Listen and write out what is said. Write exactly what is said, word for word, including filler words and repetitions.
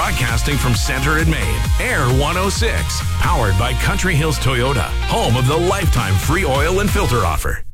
Broadcasting from Center in Maine, Air one oh six. Powered by Country Hills Toyota, home of the lifetime free oil and filter offer.